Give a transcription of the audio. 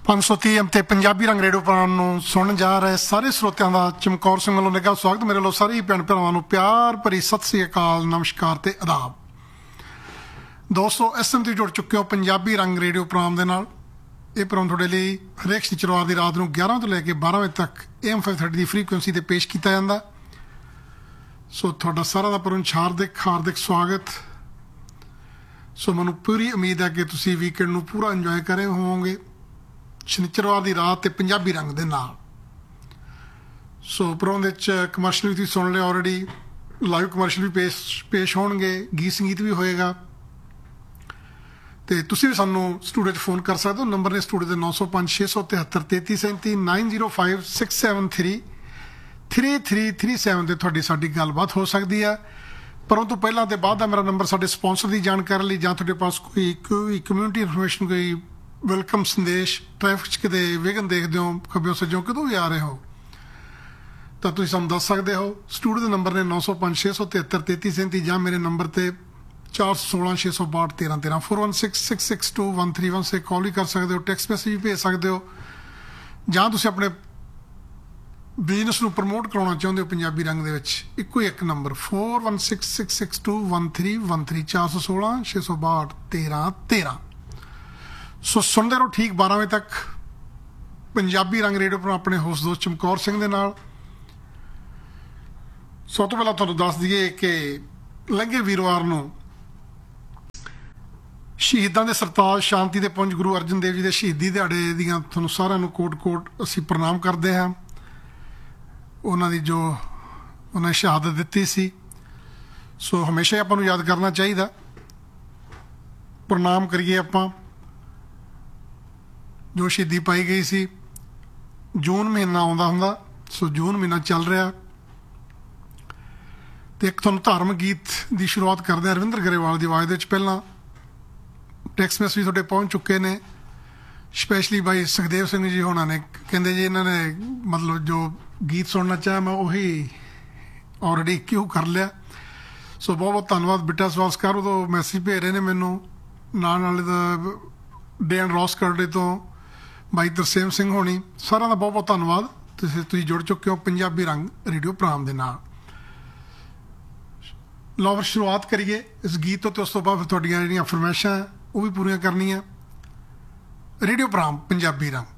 530 ਤੇ ਪੰਜਾਬੀ ਰੰਗ radio programme ਨੂੰ ਸੁਣਨ ਜਾ ਰਹੇ ਸਾਰੇ ਸਰੋਤਿਆਂ ਦਾ ਚਮਕੌਰ ਸਿੰਘ ਵੱਲੋਂ ਨਿੱਘਾ ਸਵਾਗਤ। ਮੇਰੇ ਵੱਲੋਂ ਸਾਰੇ ਭੈਣ ਭਰਾਵਾਂ ਨੂੰ ਪਿਆਰ ਭਰੀ ਸਤਿ ਸ੍ਰੀ ਅਕਾਲ, ਨਮਸਕਾਰ ਤੇ ਆਦਾਬ। ਦੋਸਤੋ, ਇਸ ਸਮੇਂ ਤੁਸੀਂ ਜੁੜ ਚੁੱਕੇ ਹੋ ਪੰਜਾਬੀ ਰੰਗ ਰੇਡੀਓ ਪ੍ਰੋਗਰਾਮ ਦੇ ਨਾਲ। ਇਹ ਪ੍ਰੋਗਰਾਮ ਤੁਹਾਡੇ ਲਈ ਹਰੇਕ ਸ਼ਨੀਚਰਵਾਰ ਦੀ ਰਾਤ ਨੂੰ 11 ਤੋਂ ਲੈ ਕੇ 12 ਵਜੇ ਤੱਕ AM 530 ਦੀ ਫ੍ਰੀਕੁਐਂਸੀ 'ਤੇ ਪੇਸ਼ ਕੀਤਾ ਜਾਂਦਾ। ਸੋ ਤੁਹਾਡਾ ਸਾਰਾ ਦਾ ਹਾਰਦਿਕ ਸਵਾਗਤ। ਸੋ ਮੈਨੂੰ ਪੂਰੀ ਉਮੀਦ ਹੈ ਕਿ ਤੁਸੀਂ ਵੀਕਐਂਡ ਨੂੰ ਪੂਰਾ ਇੰਜੋਏ ਕਰ ਰਹੇ ਹੋਵੋਗੇ ਸ਼ਨੀਚਰਵਾਰ ਦੀ ਰਾਤ ਤੇ ਪੰਜਾਬੀ ਰੰਗ ਦੇ ਨਾਲ। ਸੋ ਪ੍ਰੋਗਰਾਮ ਦੇ ਵਿੱਚ ਕਮਰਸ਼ੀਅਲ ਵੀ ਤੁਸੀਂ ਸੁਣ ਲਿਆ ਆਲਰੇਡੀ, ਲਾਈਵ ਕਮਰਸ਼ੀਅਲ ਵੀ ਪੇਸ਼ ਹੋਣਗੇ, ਗੀਤ ਸੰਗੀਤ ਵੀ ਹੋਏਗਾ। ਅਤੇ ਤੁਸੀਂ ਵੀ ਸਾਨੂੰ ਸਟੂਡੀਓ 'ਚ ਫੋਨ ਕਰ ਸਕਦੇ ਹੋ। ਨੰਬਰ ਨੇ ਸਟੂਡੀਓ ਦੇ 905 673 3337 905 673 3337 'ਤੇ ਤੁਹਾਡੀ ਸਾਡੀ ਗੱਲਬਾਤ ਹੋ ਸਕਦੀ ਹੈ। ਪਰ ਉਹ ਤੋਂ ਪਹਿਲਾਂ ਤੇ ਬਾਅਦ ਦਾ ਮੇਰਾ ਨੰਬਰ ਸਾਡੇ ਸਪਾਂਸਰ ਦੀ ਜਾਣਕਾਰੀ ਲਈ, ਜਾਂ ਤੁਹਾਡੇ ਪਾਸ ਕੋਈ ਕਮਿਊਨਿਟੀ ਇਨਫੋਰਮੇਸ਼ਨ, ਕੋਈ ਵੈਲਕਮ ਸੰਦੇਸ਼, ਟ੍ਰੈਫਿਕ 'ਚ ਕਿਤੇ ਵਿਘਨ ਦੇਖਦੇ ਹੋ, ਖੱਬਿਓਂ ਸੱਜੋਂ ਕਿਤੋਂ ਵੀ ਆ ਰਹੇ ਹੋ, ਤਾਂ ਤੁਸੀਂ ਸਾਨੂੰ ਦੱਸ ਸਕਦੇ ਹੋ। ਸਟੂਡੀਓ ਦੇ ਨੰਬਰ ਨੇ 905 673 3337 ਜਾਂ ਮੇਰੇ ਨੰਬਰ 'ਤੇ 416 662 1313 4166621311 'ਤੇ ਕਾਲ ਵੀ ਕਰ ਸਕਦੇ ਹੋ, ਟੈਕਸਟ ਮੈਸੇਜ ਵੀ ਭੇਜ ਸਕਦੇ ਹੋ, ਜਾਂ ਤੁਸੀਂ ਆਪਣੇ ਬਿਜ਼ਨਸ ਨੂੰ ਪ੍ਰਮੋਟ ਕਰਾਉਣਾ ਚਾਹੁੰਦੇ ਹੋ ਪੰਜਾਬੀ ਰੰਗ ਦੇ ਵਿੱਚ, ਇੱਕੋ ਹੀ ਇੱਕ ਨੰਬਰ 4166621313 416 662 1313। ਸੋ ਸੁਣਦੇ ਰਹੋ ਠੀਕ 12 ਵਜੇ ਤੱਕ ਪੰਜਾਬੀ ਰੰਗ ਰੇਡੀਓ ਪਰ ਆਪਣੇ ਹੋਸਟ ਦੋਸਤ ਚਮਕੌਰ ਸਿੰਘ ਦੇ ਨਾਲ। ਸਭ ਤੋਂ ਪਹਿਲਾਂ ਤੁਹਾਨੂੰ ਦੱਸ ਦਈਏ ਕਿ ਲੰਘੇ ਵੀਰਵਾਰ ਨੂੰ ਸ਼ਹੀਦਾਂ ਦੇ ਸਰਤਾਜ ਸ਼ਾਂਤੀ ਦੇ ਪੁੰਜ ਗੁਰੂ ਅਰਜਨ ਦੇਵ ਜੀ ਦੇ ਸ਼ਹੀਦੀ ਦਿਹਾੜੇ ਦੀਆਂ ਤੁਹਾਨੂੰ ਸਾਰਿਆਂ ਨੂੰ ਕੋਟ ਅਸੀਂ ਪ੍ਰਣਾਮ ਕਰਦੇ ਹਾਂ। ਉਹਨਾਂ ਦੀ ਜੋ ਉਹਨਾਂ ਨੇ ਸ਼ਹਾਦਤ ਦਿੱਤੀ ਸੀ, ਸੋ ਹਮੇਸ਼ਾ ਹੀ ਆਪਾਂ ਨੂੰ ਯਾਦ ਕਰਨਾ ਚਾਹੀਦਾ, ਪ੍ਰਣਾਮ ਕਰੀਏ ਆਪਾਂ। ਜੋ ਸ਼ਹੀਦੀ ਪਾਈ ਗਈ ਸੀ, ਜੂਨ ਮਹੀਨਾ ਆਉਂਦਾ ਹੁੰਦਾ, ਸੋ ਜੂਨ ਮਹੀਨਾ ਚੱਲ ਰਿਹਾ। ਅਤੇ ਇੱਕ ਤੁਹਾਨੂੰ ਧਾਰਮਿਕ ਗੀਤ ਦੀ ਸ਼ੁਰੂਆਤ ਕਰਦੇ ਹਾਂ ਰਵਿੰਦਰ ਗਰੇਵਾਲ ਦੀ ਆਵਾਜ਼ ਦੇ ਵਿੱਚ। ਪਹਿਲਾਂ ਟੈਕਸਟ ਮੈਸੇਜ ਵੀ ਤੁਹਾਡੇ ਪਹੁੰਚ ਚੁੱਕੇ ਨੇ, ਸਪੈਸ਼ਲੀ ਬਾਈ ਸੁਖਦੇਵ ਸਿੰਘ ਜੀ ਹੋਣਾ ਨੇ, ਕਹਿੰਦੇ ਜੀ ਇਹਨਾਂ ਨੇ ਮਤਲਬ ਜੋ ਗੀਤ ਸੁਣਨਾ ਚਾਹਿਆ ਮੈਂ ਉਹੀ ਆਲਰੇਡੀ ਕਿਉਂ ਕਰ ਲਿਆ। ਸੋ ਬਹੁਤ ਬਹੁਤ ਧੰਨਵਾਦ। ਬਿੱਟਾ ਸਵਾਸਕਾਰ ਉਦੋਂ ਮੈਸੇਜ ਭੇਜ ਰਹੇ ਨੇ ਮੈਨੂੰ, ਨਾਲ ਡੇਨ ਰੋਸ ਕਰਡੇ ਤੋਂ ਬਾਈ ਤਰਸੇਮ ਸਿੰਘ ਹੋਣੀ, ਸਾਰਿਆਂ ਦਾ ਬਹੁਤ ਬਹੁਤ ਧੰਨਵਾਦ। ਤੁਸੀਂ ਜੁੜ ਚੁੱਕੇ ਹੋ ਪੰਜਾਬੀ ਰੰਗ ਰੇਡੀਓ ਪ੍ਰੋਗਰਾਮ ਦੇ ਨਾਲ। ਲਓ ਫਿਰ ਸ਼ੁਰੂਆਤ ਕਰੀਏ ਇਸ ਗੀਤ ਤੋਂ, ਅਤੇ ਉਸ ਤੋਂ ਬਾਅਦ ਫਿਰ ਤੁਹਾਡੀਆਂ ਜਿਹੜੀਆਂ ਫਰਮਾਇਸ਼ਾਂ ਉਹ ਵੀ ਪੂਰੀਆਂ ਕਰਨੀਆਂ। ਰੇਡੀਓ ਪ੍ਰੋਗਰਾਮ ਪੰਜਾਬੀ ਰੰਗ।